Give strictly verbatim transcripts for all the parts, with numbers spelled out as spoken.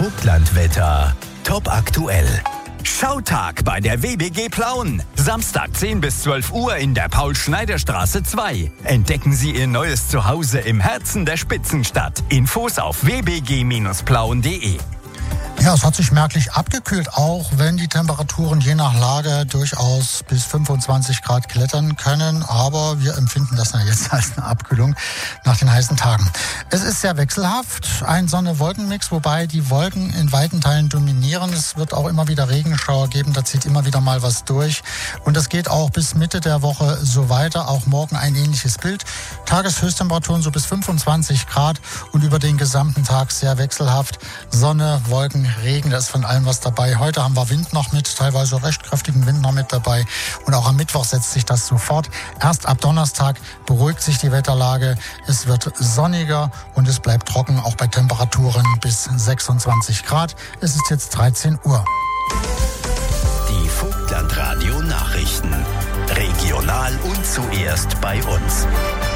Vogtlandwetter top aktuell. Schautag bei der W B G Plauen. Samstag zehn bis zwölf Uhr in der Paul-Schneider-Straße zwei. Entdecken Sie Ihr neues Zuhause im Herzen der Spitzenstadt. Infos auf w b g Bindestrich plauen punkt d e. Ja, es hat sich merklich abgekühlt, auch wenn die Temperaturen je nach Lage durchaus bis fünfundzwanzig Grad klettern können. Aber wir empfinden das ja jetzt als eine Abkühlung nach den heißen Tagen. Es ist sehr wechselhaft, ein Sonne-Wolken-Mix, wobei die Wolken in weiten Teilen dominieren. Es wird auch immer wieder Regenschauer geben, da zieht immer wieder mal was durch. Und das geht auch bis Mitte der Woche so weiter. Auch morgen ein ähnliches Bild. Tageshöchsttemperaturen so bis fünfundzwanzig Grad und über den gesamten Tag sehr wechselhaft. Sonne, Wolken, Regen, da ist von allem was dabei. Heute haben wir Wind noch mit, teilweise recht kräftigen Wind noch mit dabei. Und auch am Mittwoch setzt sich das sofort. Erst ab Donnerstag beruhigt sich die Wetterlage. Es wird sonniger und es bleibt trocken, auch bei Temperaturen bis sechsundzwanzig Grad. Es ist jetzt dreizehn Uhr. Die Vogtlandradio Nachrichten. Regional und zuerst bei uns.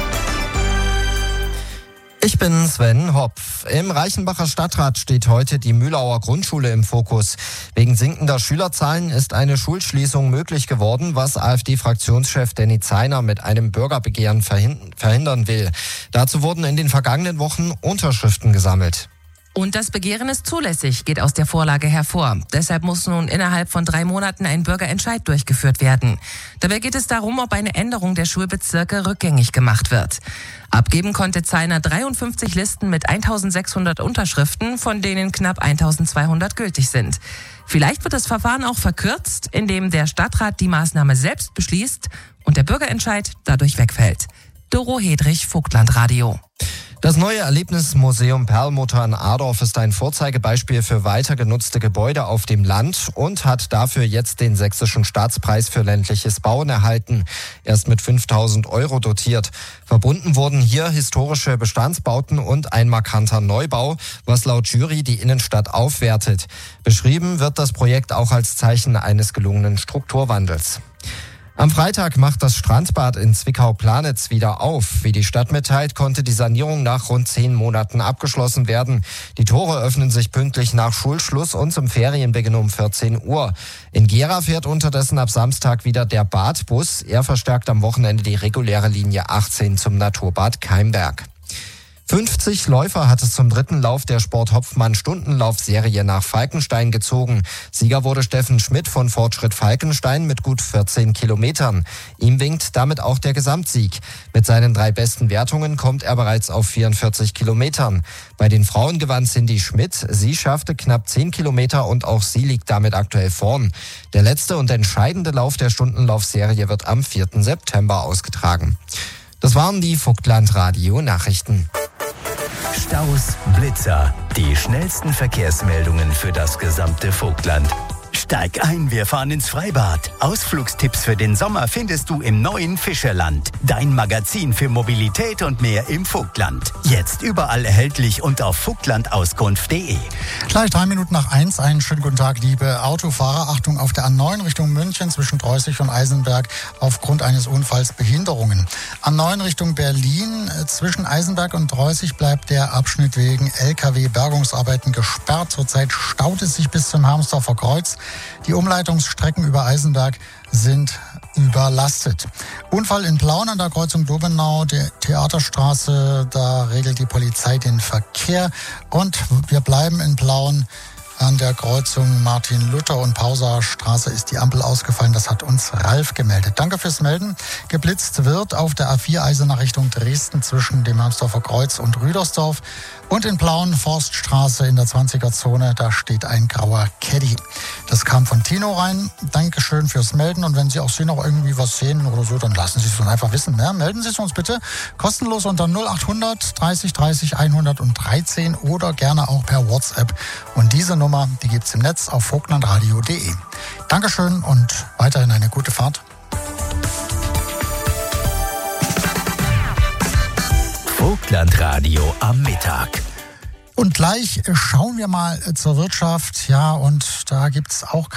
Ich bin Sven Hopf. Im Reichenbacher Stadtrat steht heute die Mühlauer Grundschule im Fokus. Wegen sinkender Schülerzahlen ist eine Schulschließung möglich geworden, was AfD-Fraktionschef Danny Zeiner mit einem Bürgerbegehren verhindern will. Dazu wurden in den vergangenen Wochen Unterschriften gesammelt. Und das Begehren ist zulässig, geht aus der Vorlage hervor. Deshalb muss nun innerhalb von drei Monaten ein Bürgerentscheid durchgeführt werden. Dabei geht es darum, ob eine Änderung der Schulbezirke rückgängig gemacht wird. Abgeben konnte Zeiner dreiundfünfzig Listen mit eintausendsechshundert Unterschriften, von denen knapp eintausendzweihundert gültig sind. Vielleicht wird das Verfahren auch verkürzt, indem der Stadtrat die Maßnahme selbst beschließt und der Bürgerentscheid dadurch wegfällt. Doro Hedrich, Vogtlandradio. Das neue Erlebnismuseum Perlmutter in Adorf ist ein Vorzeigebeispiel für weiter genutzte Gebäude auf dem Land und hat dafür jetzt den Sächsischen Staatspreis für ländliches Bauen erhalten. Er ist mit fünftausend Euro dotiert. Verbunden wurden hier historische Bestandsbauten und ein markanter Neubau, was laut Jury die Innenstadt aufwertet. Beschrieben wird das Projekt auch als Zeichen eines gelungenen Strukturwandels. Am Freitag macht das Strandbad in Zwickau-Planitz wieder auf. Wie die Stadt mitteilt, konnte die Sanierung nach rund zehn Monaten abgeschlossen werden. Die Tore öffnen sich pünktlich nach Schulschluss und zum Ferienbeginn um vierzehn Uhr. In Gera fährt unterdessen ab Samstag wieder der Badbus. Er verstärkt am Wochenende die reguläre Linie achtzehn zum Naturbad Keimberg. fünfzig Läufer hat es zum dritten Lauf der Sport-Hopfmann-Stundenlaufserie nach Falkenstein gezogen. Sieger wurde Steffen Schmidt von Fortschritt Falkenstein mit gut vierzehn Kilometern. Ihm winkt damit auch der Gesamtsieg. Mit seinen drei besten Wertungen kommt er bereits auf vierundvierzig Kilometern. Bei den Frauen gewann Cindy Schmidt. Sie schaffte knapp zehn Kilometer und auch sie liegt damit aktuell vorn. Der letzte und entscheidende Lauf der Stundenlaufserie wird am vierten September ausgetragen. Das waren die Vogtlandradio-Nachrichten. Staus, Blitzer, die schnellsten Verkehrsmeldungen für das gesamte Vogtland. Steig ein, wir fahren ins Freibad. Ausflugstipps für den Sommer findest du im neuen Fischerland. Dein Magazin für Mobilität und mehr im Vogtland. Jetzt überall erhältlich und auf vogtlandauskunft punkt de. Gleich drei Minuten nach eins. Einen schönen guten Tag, liebe Autofahrer. Achtung, auf der A neun Richtung München zwischen Dreußig und Eisenberg aufgrund eines Unfalls Behinderungen. A neun Richtung Berlin zwischen Eisenberg und Dreußig bleibt der Abschnitt wegen L K W-Bergungsarbeiten gesperrt. Zurzeit staut es sich bis zum Hermsdorfer Kreuz. Die Umleitungsstrecken über Eisenberg sind überlastet. Unfall in Plauen an der Kreuzung Dobenau, der Theaterstraße, da regelt die Polizei den Verkehr. Und wir bleiben in Plauen. An der Kreuzung Martin-Luther- und Pauser-Straße ist die Ampel ausgefallen. Das hat uns Ralf gemeldet. Danke fürs Melden. Geblitzt wird auf der A vier Eisenach Richtung Dresden zwischen dem Hermsdorfer Kreuz und Rüdersdorf. Und in Plauen Forststraße in der zwanziger-Zone, da steht ein grauer Caddy. Das kam von Tino rein. Dankeschön fürs Melden. Und wenn Sie auch Sie noch irgendwie was sehen oder so, dann lassen Sie es uns einfach wissen. Ja, melden Sie es uns bitte kostenlos unter null achthundert dreißig dreißig hundertdreizehn oder gerne auch per WhatsApp. Und diese Nummer, die gibt's im Netz auf vogtlandradio punkt de. Dankeschön und weiterhin eine gute Fahrt. Vogtlandradio am Mittag. Und gleich schauen wir mal zur Wirtschaft. Ja, und da gibt's auch